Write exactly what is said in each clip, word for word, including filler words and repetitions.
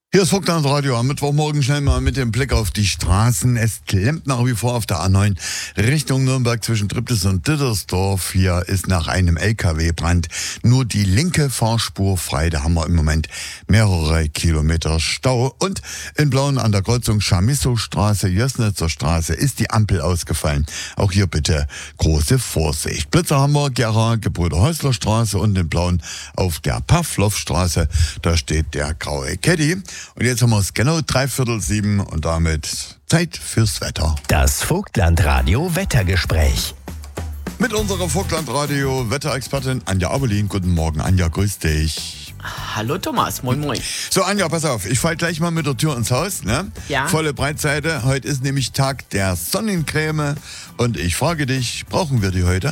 Hier ist Vogtland Radio am Mittwochmorgen schnell mal mit dem Blick auf die Straßen. Es klemmt nach wie vor auf der A neun Richtung Nürnberg zwischen Triptis und Dittersdorf. Hier ist nach einem L K W-Brand nur die linke Fahrspur frei. Da haben wir im Moment mehrere Kilometer Stau. Und in Blauen an der Kreuzung Chamisso-Straße, Jössnitzer Straße ist die Ampel ausgefallen. Auch hier bitte große Vorsicht. Blitzer haben wir, Gera, Gebrüder-Häusler-Straße und in Blauen auf der Pavlovstraße. Da steht der graue Caddy. Und jetzt haben wir es genau dreiviertel sieben und damit Zeit fürs Wetter. Das Vogtland Radio Wettergespräch. Mit unserer Vogtland Radio Wetterexpertin Anja Abelin. Guten Morgen, Anja, grüß dich. Hallo Thomas, moin moin. So Anja, pass auf, ich fall gleich mal mit der Tür ins Haus, ne? Ja. Volle Breitseite, heute ist nämlich Tag der Sonnencreme und ich frage dich, brauchen wir die heute?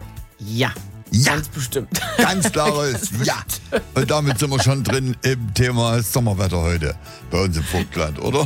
Ja. Ja. Ganz bestimmt. Ganz klares Ja. Und damit sind wir schon drin im Thema Sommerwetter heute bei uns im Vogtland, oder?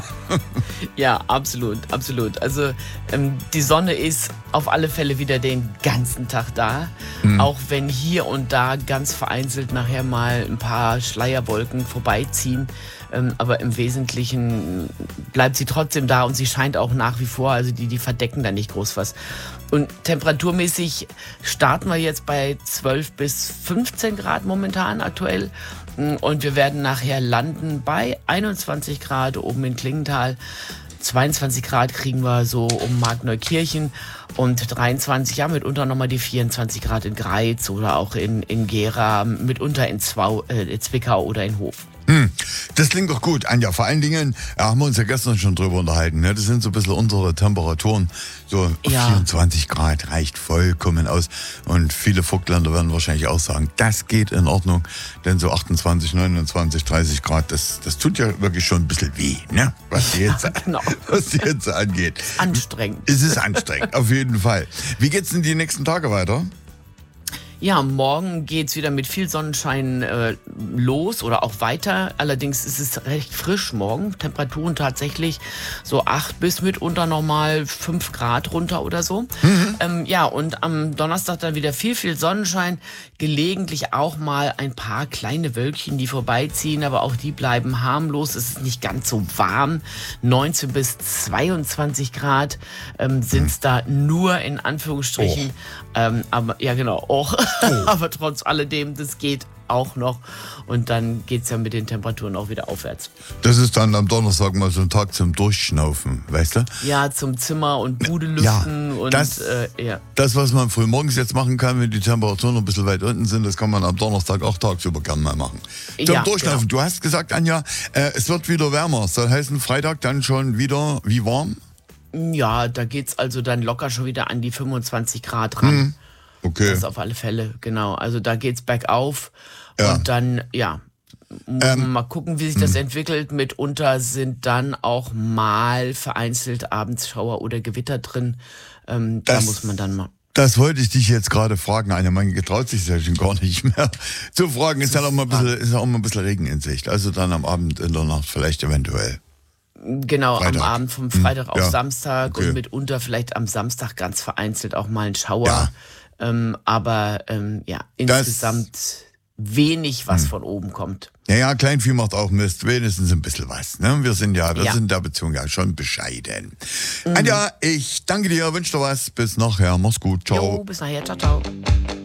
Ja, absolut, absolut. Also ähm, die Sonne ist auf alle Fälle wieder den ganzen Tag da. Mhm. Auch wenn hier und da ganz vereinzelt nachher mal ein paar Schleierwolken vorbeiziehen. Ähm, aber im Wesentlichen bleibt sie trotzdem da und sie scheint auch nach wie vor. Also die, die verdecken da nicht groß was. Und temperaturmäßig starten wir jetzt bei zwölf bis fünfzehn Grad momentan aktuell. Und wir werden nachher landen bei einundzwanzig Grad oben in Klingenthal. zweiundzwanzig Grad kriegen wir so um Markneukirchen und dreiundzwanzig, ja, mitunter nochmal die vierundzwanzig Grad in Greiz oder auch in, in Gera, mitunter in Zwau, äh, Zwickau oder in Hof. Hm, das klingt doch gut, Anja. Vor allen Dingen, ja, haben wir uns ja gestern schon drüber unterhalten, ne? Das sind so ein bisschen unsere Temperaturen. So Ja. vierundzwanzig Grad reicht vollkommen aus. Und viele Vogtländer werden wahrscheinlich auch sagen, das geht in Ordnung. Denn so achtundzwanzig, neunundzwanzig, dreißig Grad, das, das tut ja wirklich schon ein bisschen weh, ne? Was die Hitze, Genau. was die Hitze angeht. Anstrengend. Es ist anstrengend, auf jeden Fall. Wie geht's denn die nächsten Tage weiter? Ja, morgen geht's wieder mit viel Sonnenschein äh, los oder auch weiter. Allerdings ist es recht frisch morgen. Temperaturen tatsächlich so acht bis mitunter nochmal fünf Grad runter oder so. Mhm. Ähm, ja, und am Donnerstag dann wieder viel, viel Sonnenschein. Gelegentlich auch mal ein paar kleine Wölkchen, die vorbeiziehen. Aber auch die bleiben harmlos. Es ist nicht ganz so warm. neunzehn bis zweiundzwanzig Grad ähm, sind's mhm. da nur in Anführungsstrichen. Oh. Ähm, aber ja, genau, auch. Oh. Aber trotz alledem, das geht auch noch. Und dann geht es ja mit den Temperaturen auch wieder aufwärts. Das ist dann am Donnerstag mal so ein Tag zum Durchschnaufen, weißt du? Ja, zum Zimmer und Bude lüften. Ja, und das, äh, ja. das, was man früh morgens jetzt machen kann, wenn die Temperaturen ein bisschen weit unten sind, das kann man am Donnerstag auch tagsüber gerne mal machen. Zum Ja, Durchschnaufen. genau. Du hast gesagt, Anja, äh, es wird wieder wärmer. Soll heißen, Freitag dann schon wieder wie warm? Ja, da geht es also dann locker schon wieder an die fünfundzwanzig Grad ran. Hm. Okay. Das auf alle Fälle, genau. Also da geht's bergauf. Ja. Und dann, ja, muss Ähm, man mal gucken, wie sich das entwickelt. Mitunter sind dann auch mal vereinzelt abends Schauer oder Gewitter drin. Ähm, da Das- muss man dann mal. Das wollte ich dich jetzt gerade fragen, Anja. Man getraut sich ja schon gar nicht mehr zu fragen. Ist ja auch mal ein bisschen, ist ja auch mal ein bisschen Regen in Sicht. Also dann am Abend, in der Nacht vielleicht eventuell. Genau, Freitag. am Abend vom Freitag auf ja. Samstag Okay. und mitunter vielleicht am Samstag ganz vereinzelt auch mal ein Schauer. Ja. Ähm, aber ähm, ja, insgesamt wenig, was von oben kommt. Ja, ja, Kleinvieh macht auch Mist. Wenigstens ein bisschen was. Ne? Wir sind ja, wir Ja. sind in der Beziehung ja schon bescheiden. Mhm. Anja, ich danke dir, wünsche dir was. Bis nachher. Mach's gut. Ciao. Jo, bis nachher, ciao, ciao.